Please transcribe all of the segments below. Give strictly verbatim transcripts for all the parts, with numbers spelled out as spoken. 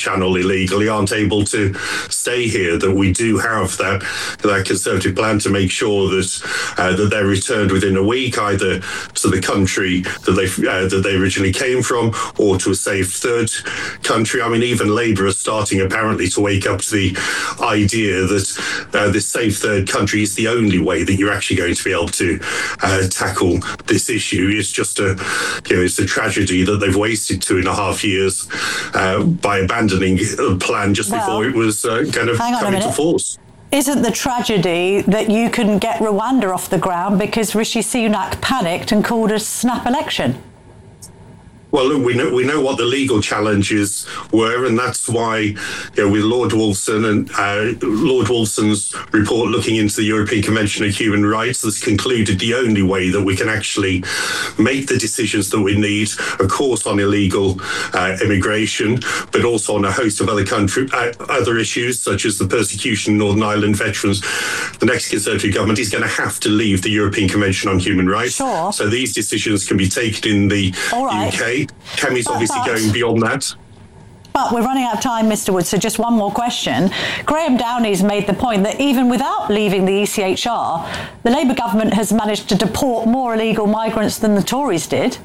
channel illegally aren't able to stay here, that we do have that, that Conservative plan to make sure that uh, that they're returned within a week, either to the country that they uh, that they originally came from or to a safe third country. I mean, even Labour are starting apparently to wake up to the idea that uh, this safe third country is the only way that you're actually going to be able to uh, tackle this issue. It's just a, you know, it's a tragedy that they've wasted two and a half years uh, by abandoning a plan just well, before it was uh, kind of coming to force. Isn't the tragedy that you couldn't get Rwanda off the ground because Rishi Sunak panicked and called a snap election? Well, look, we know we know what the legal challenges were, and that's why, you know, with Lord Wolfson and uh, Lord Wolfson's report looking into the European Convention of Human Rights has concluded the only way that we can actually make the decisions that we need, of course, on illegal uh, immigration, but also on a host of other country uh, other issues such as the persecution of Northern Ireland veterans. The next Conservative government is going to have to leave the European Convention on Human Rights. Sure. So these decisions can be taken in the All right. U K. Kemi's obviously going beyond that. But we're running out of time, Mister Wood, so just one more question. Graham Downey's made the point that even without leaving the E C H R, the Labour government has managed to deport more illegal migrants than the Tories did.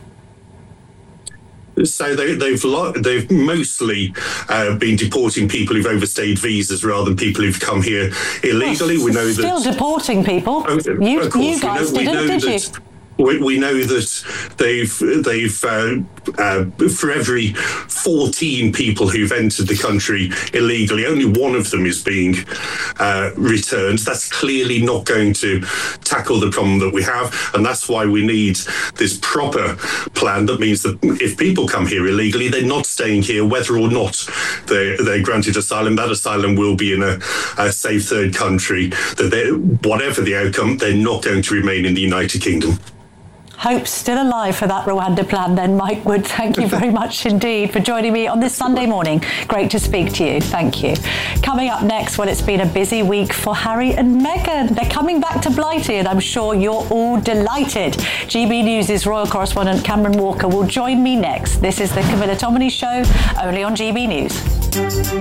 So they, they've lo- they've mostly uh, been deporting people who've overstayed visas rather than people who've come here illegally. Well, we know still that still deporting people. Oh, you, of course, you guys we know, didn't, we know did that, you? We, we know that they've they've uh, uh, for every fourteen people who've entered the country illegally, only one of them is being uh, returned. That's clearly not going to tackle the problem that we have, and that's why we need this proper plan that means that if people come here illegally, they're not staying here, whether or not they're, they're granted asylum. That asylum will be in a, a safe third country. That whatever the outcome, they're not going to remain in the United Kingdom. Hope's still alive for that Rwanda plan then, Mike Wood. Thank you very much indeed for joining me on this Sunday morning. Great to speak to you. Thank you. Coming up next, well, it's been a busy week for Harry and Meghan. They're coming back to Blighty, and I'm sure you're all delighted. G B News' royal correspondent Cameron Walker will join me next. This is the Camilla Tominey Show, only on G B News.